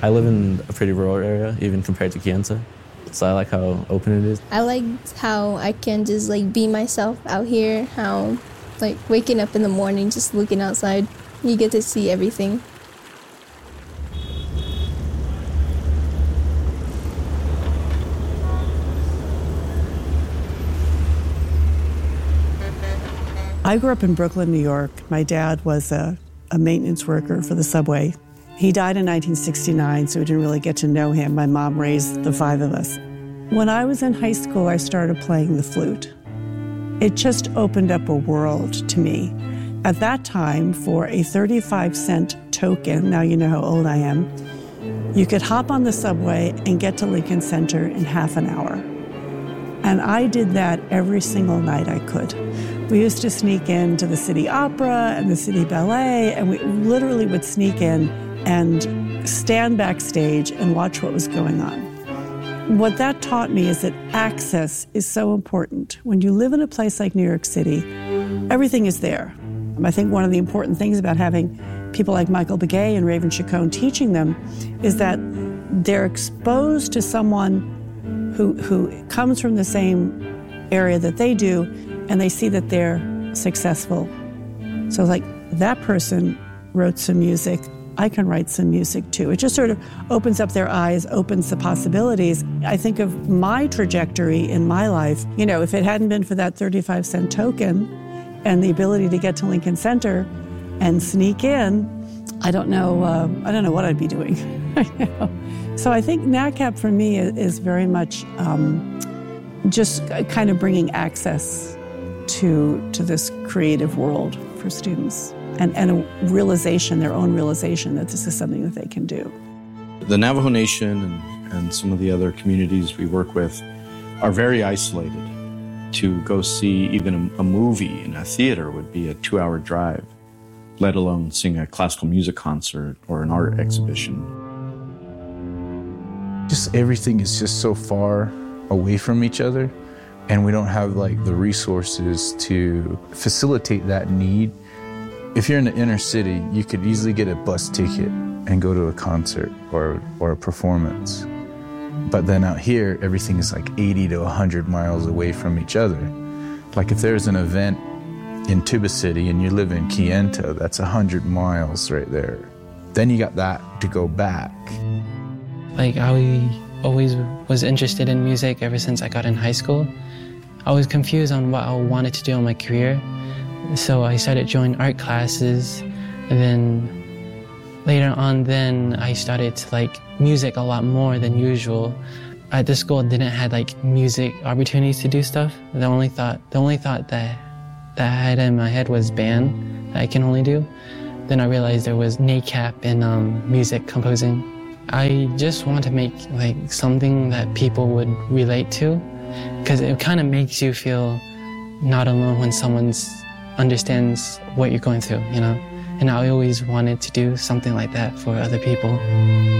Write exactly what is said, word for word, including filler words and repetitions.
I live in a pretty rural area, even compared to Kayenta, so I like how open it is. I like how I can just like be myself out here, how like waking up in the morning, just looking outside, you get to see everything. I grew up in Brooklyn, New York. My dad was a, a maintenance worker for the subway. He died in nineteen sixty-nine, so we didn't really get to know him. My mom raised the five of us. When I was in high school, I started playing the flute. It just opened up a world to me. At that time, for a thirty-five cent token, now you know how old I am, you could hop on the subway and get to Lincoln Center in half an hour. And I did that every single night I could. We used to sneak into the City Opera and the City Ballet, and we literally would sneak in and stand backstage and watch what was going on. What that taught me is that access is so important. When you live in a place like New York City, everything is there. I think one of the important things about having people like Michael Begay and Raven Chacon teaching them is that they're exposed to someone who, who comes from the same area that they do, and they see that they're successful. So like, that person wrote some music, I can write some music too. It just sort of opens up their eyes, opens the possibilities. I think of my trajectory in my life. You know, if it hadn't been for that thirty-five cent token and the ability to get to Lincoln Center and sneak in, I don't know, uh, I don't know what I'd be doing. You know? So I think NACAP for me is very much um, just kind of bringing access to, to this creative world for students. And, and a realization, their own realization that this is something that they can do. The Navajo Nation and, and some of the other communities we work with are very isolated. To go see even a, a movie in a theater would be a two-hour drive, let alone sing a classical music concert or an art exhibition. Just everything is just so far away from each other, and we don't have like the resources to facilitate that need. If you're in the inner city, you could easily get a bus ticket and go to a concert or, or a performance. But then out here, everything is like eighty to one hundred miles away from each other. Like if there's an event in Tuba City and you live in Kayenta, that's one hundred miles right there. Then you got that to go back. Like I always was interested in music ever since I got in high school. I was confused on what I wanted to do in my career. So I started joining art classes, and then later on then I started to like music a lot more than usual. At the school didn't have like music opportunities to do stuff. The only thought the only thought that that I had in my head was band that I can only do. Then I realized there was NACAP and um, music composing. I just want to make like something that people would relate to, because it kind of makes you feel not alone when someone's understands what you're going through, you know? And I always wanted to do something like that for other people.